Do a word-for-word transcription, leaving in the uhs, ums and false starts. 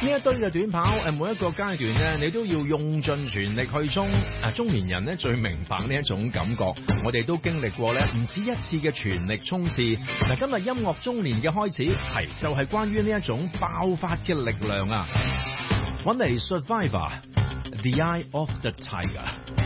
一堆嘅短跑，誒每一個階段咧，你都要用盡全力去衝。啊，中年人咧最明白呢一種感覺，我哋都經歷過咧唔止一次嘅全力衝刺。嗱，今日音樂中年嘅開始係就係關於呢一種爆發嘅力量啊！揾嚟 Survivor，The Eye of the Tiger。